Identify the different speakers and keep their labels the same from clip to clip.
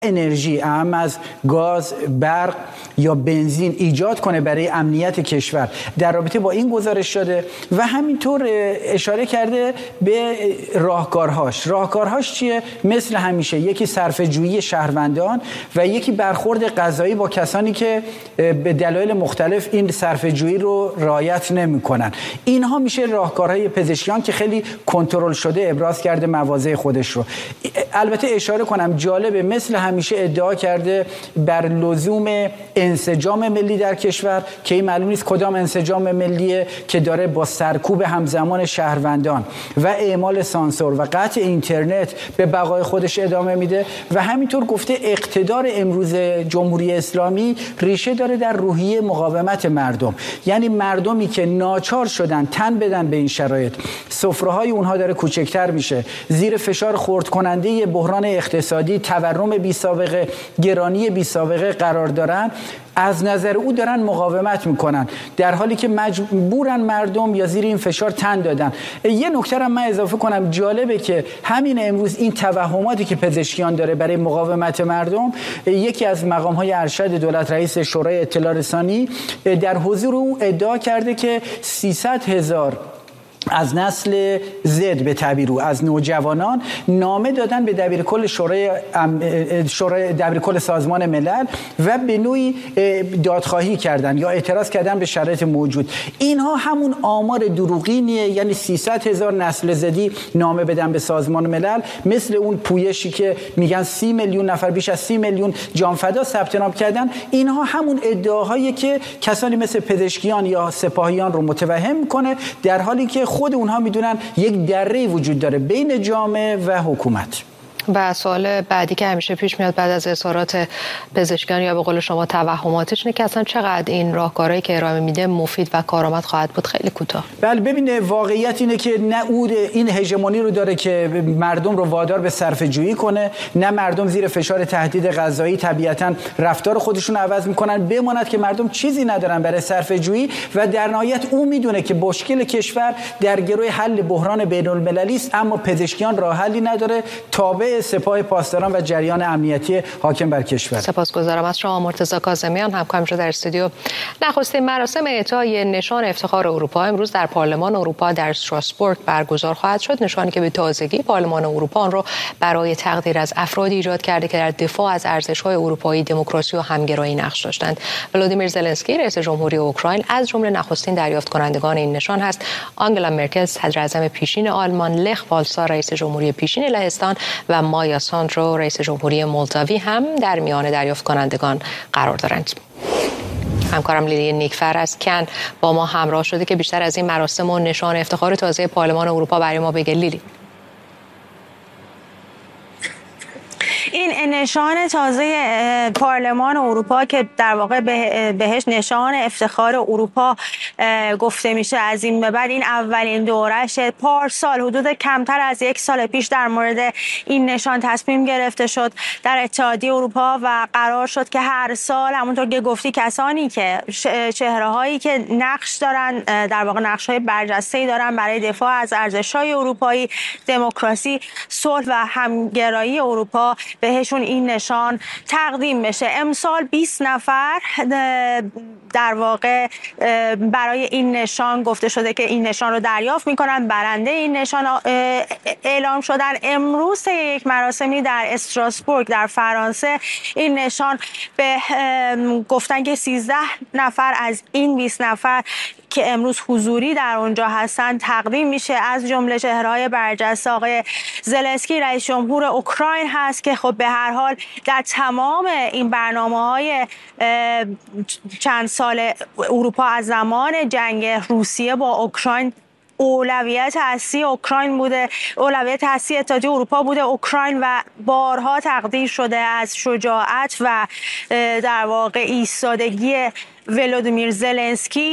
Speaker 1: انرژی اهم از گاز، برق یا بنزین ایجاد کنه برای امنیت کشور. در رابطه با این گزارش شده و همینطور اشاره کرده به راهکارهاش چیه؟ مثل همیشه یکی صرفه‌جویی شهروندان و یکی برخورد قضایی با کسانی که به دلایل مختلف این صرفه‌جویی رو رعایت نمی‌کنن. اینها میشه راهکارهای پزشکیان که خیلی کنترل شده ابراز کرده مواضع خودش رو. البته اشاره کنم جالبه مثل همیشه ادعا کرده بر لزوم انسجام ملی در کشور که این معلوم نیست کدام انسجام ملیه که داره با سرکوب همزمان شهروندان و اعمال سانسور و قطع اینترنت به بقای خودش ادامه میده و همینطور گفته اقتدار امروز جمهوری اسلامی ریشه داره در روحیه مقاومت مردم، یعنی مردمی که ناچار شدن تن بدن به این شرایط، سفره‌های اونها داره کوچکتر میشه، زیر فشار خرد کننده بحران اقتصادی، تورم بی‌سابقه، گرانی بی‌سابقه قرار دارن، از نظر او دارن مقاومت میکنن در حالی که مجبورن مردم یا زیر این فشار تن دادن. یه نکته هم من اضافه کنم، جالبه که همین امروز این توهماتی که پزشکیان داره برای مقاومت مردم، یکی از مقام‌های ارشد دولت رئیس شورای اطلاع رسانی در حضور او ادعا کرده که 300,000 از نسل زد به تعبیر او از نوجوانان نامه دادن به دبیرکل دبیرکل سازمان ملل و به نوعی دادخواهی کردن یا اعتراض کردن به شرایط موجود. اینها همون آمار دروغینیه، یعنی 300,000 نسل زدی نامه بدن به سازمان ملل، مثل اون پویشی که میگن 30 میلیون نفر، بیش از 30 میلیون جانفدا ثبت نام کردن. اینها همون ادعاهایی که کسانی مثل پزشکیان یا سپاهیان رو متوهم میکنه، در حالی که خود اونها میدونن یک دره وجود داره بین جامعه و حکومت.
Speaker 2: و سوال بعدی که همیشه پیش میاد بعد از اظهارات پزشکیان یا به قول شما توهماتش اینه که اصلا چقدر این راهکارهایی که ارائه میده مفید و کارآمد خواهد بود. خیلی کوتاه.
Speaker 1: بله ببینه، واقعیت اینه که نه او این هژمونی رو داره که مردم رو وادار به صرفه‌جویی کنه، نه مردم زیر فشار تهدید قضایی طبیعتاً رفتار خودشون رو عوض میکنن، بماند که مردم چیزی ندارن برای صرفه‌جویی و در نهایت او میدونه که مشکل کشور در گروی حل بحران بین‌المللی است، اما پزشکیان راه حلی نداره تابع سپاه پاسداران و جریان امنیتی حاکم بر کشور.
Speaker 2: سپاسگزارم از شما مرتضی کاظمیان، همکارم در استودیو. نخستین مراسم اعطای نشان افتخار اروپا امروز در پارلمان اروپا در استراسبورگ برگزار خواهد شد. نشانی که به تازگی پارلمان اروپا آن را برای تقدیر از افرادی ایجاد کرده که در دفاع از ارزش‌های اروپایی، دموکراسی و همگرایی نقش داشتند. ولادیمیر زلنسکی رئیس جمهوری اوکراین از جمله نخستین دریافت کنندگان این نشان هست. آنگلا مرکل صدراعظم پیشین آلمان، لخ والسا رئیس جمهوری پیشین لهستان و مایا ساندرو رئیس جمهوری مولداوی هم در میان دریافت کنندگان قرار دارند. همکارم لیلی نیکفر از کن با ما همراه شده که بیشتر از این مراسم و نشان افتخار تازه پارلمان اروپا برای ما بگه. لیلی،
Speaker 3: این نشان تازه پارلمان اروپا که در واقع بهش نشان افتخار اروپا گفته میشه، از این به بعد این اولین دورشه. پارسال حدود کمتر از 1 سال پیش در مورد این نشان تصمیم گرفته شد در اتحادیه اروپا و قرار شد که هر سال همونطور که گفتی کسانی که چهره‌هایی که نقش دارن، در واقع نقش‌های برجسته‌ای دارن برای دفاع از ارزش‌های اروپایی، دموکراسی، صلح و همگرایی اروپا، بهشون این نشان تقدیم بشه. امسال 20 نفر در واقع برای این نشان گفته شده که این نشان رو دریافت میکنن، برنده این نشان اعلام شدن. امروز یک مراسمی در استراسبورگ در فرانسه این نشان به گفتن که 13 نفر از این 20 نفر که امروز حضوری در اونجا هستن تقدیم میشه. از جمله چهره‌های برجسته آقای زلنسکی رئیس جمهور اوکراین هست که خب به هر حال در تمام این برنامه‌های چند سال اروپا از زمان جنگ روسیه با اوکراین اولویت اصلی اوکراین بوده، اولویت اصلی اتحادیه اروپا بوده اوکراین و بارها تقدیر شده از شجاعت و در واقع ایستادگی ولادیمیر زلنسکی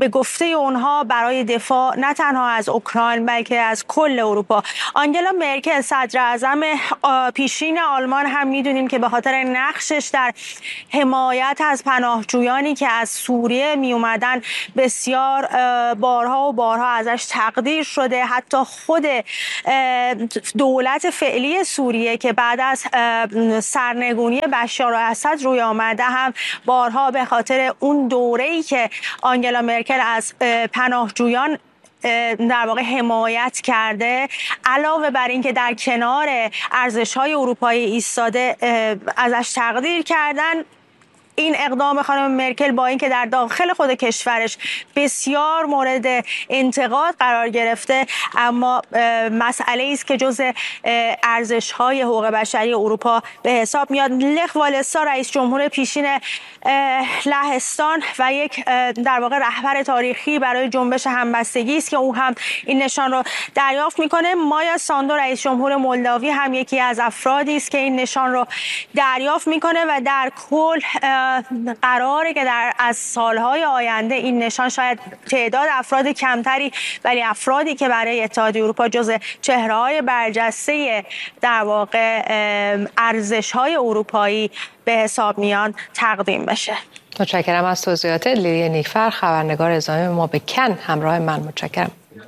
Speaker 3: به گفته اونها برای دفاع نه تنها از اوکراین بلکه از کل اروپا. آنگلا مرکل صدر اعظم پیشین آلمان هم میدونیم که به خاطر نقشش در حمایت از پناهجویانی که از سوریه می اومدن بسیار بارها و بارها ازش تقدیر شده. حتی خود دولت فعلی سوریه که بعد از سرنگونی بشار الاسد روی آمده هم بارها به خاطر اون دوره‌ای که آنگلا مرکل از پناهجویان در واقع حمایت کرده، علاوه بر این که در کنار ارزش‌های اروپایی ایستاده، ازش تقدیر کردن. این اقدام خانم مرکل با اینکه در داخل خود کشورش بسیار مورد انتقاد قرار گرفته، اما مسئله است که جزء ارزش‌های حقوق بشری اروپا به حساب میاد. لخ والسا رئیس جمهور پیشین لهستان و یک در واقع رهبر تاریخی برای جنبش همبستگی است که او هم این نشان رو دریافت میکنه. مایا ساندو رئیس جمهور مولداوی هم یکی از افرادی است که این نشان رو دریافت میکنه و در کل قراره که از سالهای آینده این نشان شاید تعداد افراد کمتری ولی افرادی که برای اتحادیه اروپا جزء چهره‌های برجسته در واقع ارزش‌های اروپایی به حساب میان تقدیم بشه.
Speaker 2: متشکرم از توضیحات لیلی نیکفر، خبرنگار اعزامی ما به کن همراه من. متشکرم.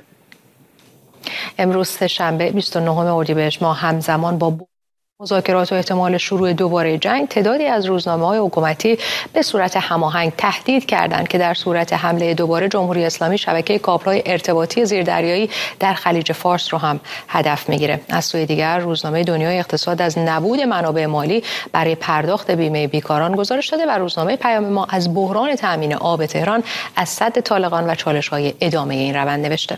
Speaker 2: امروز سه‌شنبه 29 اردیبهشت ماه همزمان با مذاکرات و احتمال شروع دوباره جنگ، تعدادی از روزنامه‌های حکومتی به صورت هماهنگ تهدید کردند که در صورت حمله دوباره جمهوری اسلامی شبکه کابل‌های ارتباطی زیردریایی در خلیج فارس رو هم هدف میگیره. از سوی دیگر روزنامه دنیای اقتصاد از نبود منابع مالی برای پرداخت بیمه بیکاران گزارش داده و روزنامه پیام ما از بحران تامین آب تهران از سد طالقان و چالش‌های ادامه این روند نوشته.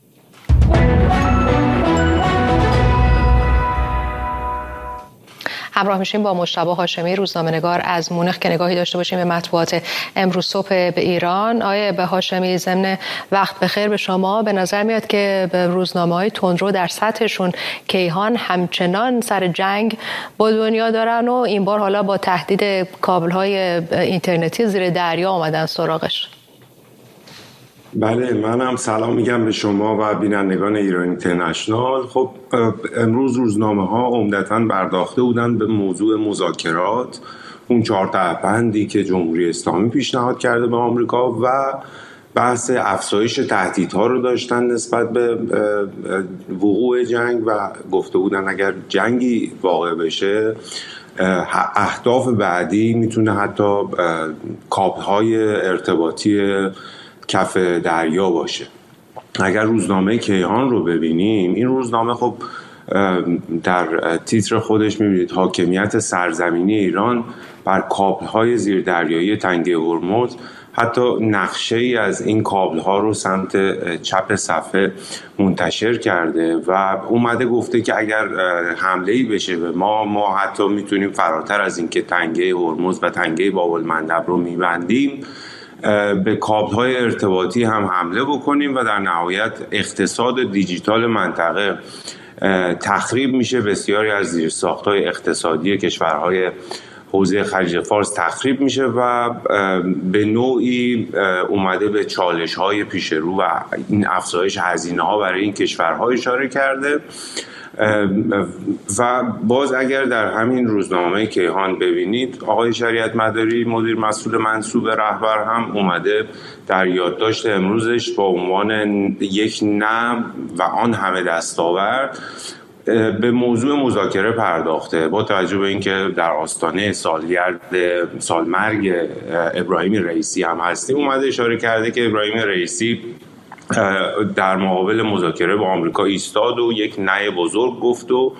Speaker 2: همراه میشیم با مجتبی هاشمی روزنامه‌نگار از مونیخ که نگاهی داشته باشیم به مطبوعات امروز صبح به ایران. آقای به هاشمی، ضمن وقت بخیر به شما. به نظر میاد که به روزنامه‌های تندرو در سطحشون کیهان همچنان سر جنگ با دنیا دارن و این بار حالا با تهدید کابل‌های اینترنتی زیر دریا آمدن سراغش.
Speaker 4: بله، من هم سلام میگم به شما و بینندگان ایران اینترنشنال. خب امروز روزنامه‌ها عمدتاً پرداخته بودن به موضوع مذاکرات، اون 4 بندی که جمهوری اسلامی پیشنهاد کرده به آمریکا و بحث افزایش تهدیدها رو داشتن نسبت به وقوع جنگ و گفته بودن اگر جنگی واقع بشه اهداف بعدی میتونه حتی کابل‌های ارتباطی کف دریا باشه. اگر روزنامه کیهان رو ببینیم، این روزنامه خب در تیتر خودش میبینید حاکمیت سرزمینی ایران بر کابل‌های زیردریایی تنگه هرمز، حتی نقشه ای از این کابل‌ها رو سمت چپ صفحه منتشر کرده و اومده گفته که اگر حمله‌ای بشه به ما حتی میتونیم فراتر از این که تنگه هرمز و تنگه باب‌المندب رو میبندیم به کابل‌های ارتباطی هم حمله بکنیم و در نهایت اقتصاد دیجیتال منطقه تخریب میشه. بسیاری از زیرساخت‌های اقتصادی کشورهای حوزه خلیج فارس تخریب میشه و به نوعی اومده به چالش‌های پیش رو و این افزایش هزینه‌ها برای این کشورها اشاره کرده. و باز اگر در همین روزنامه کیهان ببینید، آقای شریعت مداری مدیر مسئول منصوب رهبر هم اومده در یادداشت امروزش با عنوان یک نه و آن همه دستاورد به موضوع مذاکره پرداخته. با توجه به اینکه در آستانه سالمرگ ابراهیم رئیسی هم هستیم، اومده اشاره کرده که ابراهیم رئیسی در مقابل مذاکره با آمریکا ایستاد و یک نه بزرگ گفت و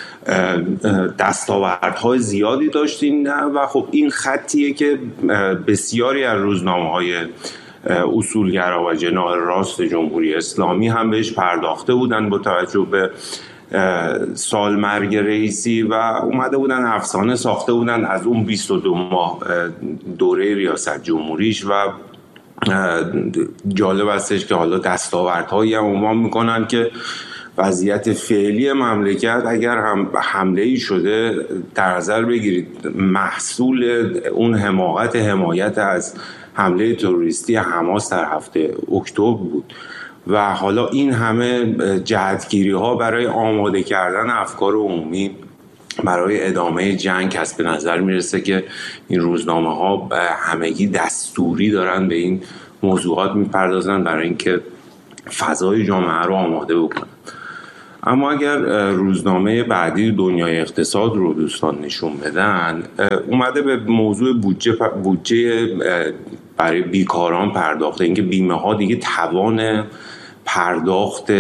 Speaker 4: دستاوردهای زیادی داشت این نه. و خب این خطیه که بسیاری از روزنامه‌های اصولگرا و جناح راست جمهوری اسلامی هم بهش پرداخته بودن با توجه به سالمرگ رئیسی و اومده بودن افسانه ساخته بودن از اون 22 ماه دوره ریاست جمهوریش و جالب استش که حالا دستاوردهایی هم عنوان میکنن که وضعیت فعلی مملکت اگر هم حمله‌ای شده در نظر بگیرید محصول اون حمایت از حمله تروریستی حماس در هفته اکتبر بود و حالا این همه جهتگیری ها برای آماده کردن افکار عمومی برای ادامه جنگ هست. به نظر میرسه که این روزنامه ها همگی دستوری دارن به این موضوعات میپردازن برای اینکه فضای جامعه رو آماده بکنن. اما اگر روزنامه بعدی دنیای اقتصاد رو دوستان نشون بدن، اومده به موضوع بودجه برای بیکاران پرداخته، اینکه بیمه ها دیگه توان پرداخت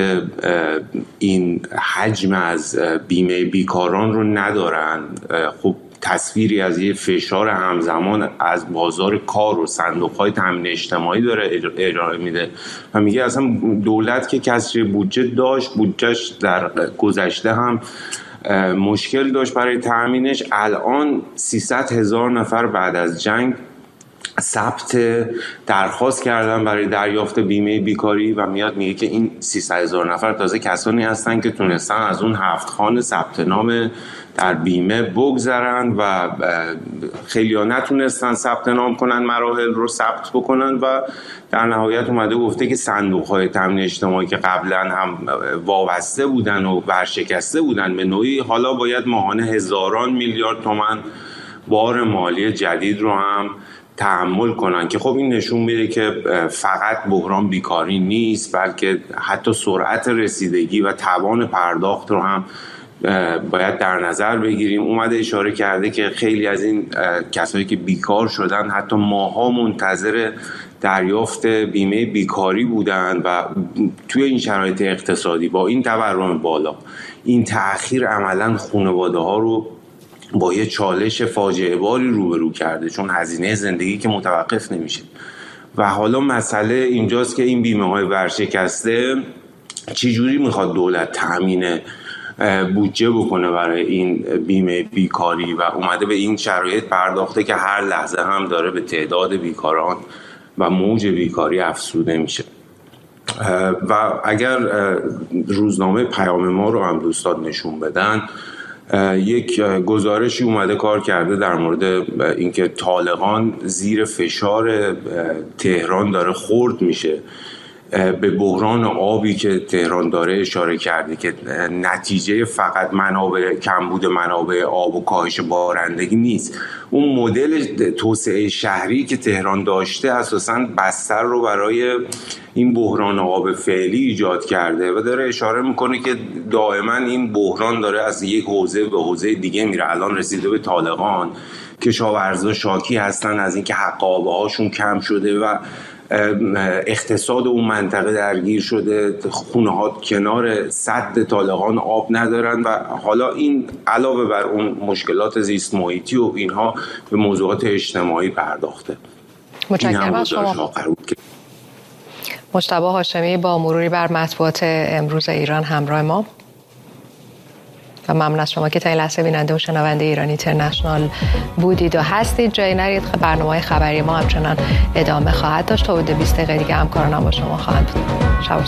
Speaker 4: این حجم از بیمه بیکاران رو ندارن. خب تصویری از یه فشار همزمان از بازار کار و صندوق‌های تامین اجتماعی داره ارائه میده و میگه اصلا دولت که کسری بودجه داشت، بودجهش در گذشته هم مشکل داشت برای تامینش، الان 300,000 نفر بعد از جنگ ثبت درخواست کردن برای دریافت بیمه بیکاری و میاد میگه که این 300,000 نفر تازه کسانی هستن که تونستن از اون 7 خانه ثبت نام در بیمه بگذرن و خیلی ها نتونستن ثبت نام کنن، مراحل رو ثبت بکنن و در نهایت اومده گفته که صندوق‌های تامین اجتماعی که قبلا هم وابسته بودن و ورشکسته بودن به نوعی، حالا باید ماهانه هزاران میلیارد تومان بار مالی جدید رو هم تحمل کنن که خب این نشون میده که فقط بحران بیکاری نیست، بلکه حتی سرعت رسیدگی و توان پرداخت رو هم باید در نظر بگیریم. اومده اشاره کرده که خیلی از این کسایی که بیکار شدن حتی ماها منتظر دریافت بیمه بیکاری بودن و توی این شرایط اقتصادی با این تورم بالا، این تأخیر عملاً خانواده ها رو با یه چالش فاجعه باری روبرو کرده، چون هزینه زندگی که متوقف نمیشه. و حالا مسئله اینجاست که این بیمه های ورشکسته چجوری میخواد دولت تأمین بودجه بکنه برای این بیمه بیکاری و اومده به این شرایط پرداخته که هر لحظه هم داره به تعداد بیکاران و موج بیکاری افزوده میشه. و اگر روزنامه پیام ما رو هم دوستان نشون بدن، یک گزارشی اومده کار کرده در مورد اینکه طالقان زیر فشار تهران داره خرد میشه، به بحران آبی که تهران داره اشاره کرده که نتیجه فقط کمبود منابع آب و کاهش بارندگی نیست. اون مدل توسعه شهری که تهران داشته اساساً بستر رو برای این بحران آب فعلی ایجاد کرده و داره اشاره میکنه که دائما این بحران داره از یک حوزه به حوزه دیگه میره. الان رسیده به طالقان، کشاورزا شاکی هستن از اینکه حق آبه هاشون کم شده و اقتصاد اون منطقه درگیر شده، خونه ها کنار سد طالقان آب ندارن و حالا این علاوه بر اون مشکلات زیست محیطی و اینها به موضوعات اجتماعی پرداخته.
Speaker 2: متشکرم از شما. مجتبی هاشمی با مروری بر مطبوعات امروز ایران همراه ما و ممنون از شما که تا این لحظه بیننده و شنونده ایران اینترنشنال بودید و هستید. جایی نرید، برنامه خبری ما همچنان ادامه خواهد داشت. تا حدود 20 دقیقه دیگه همکارانم با شما خواهند بود. شب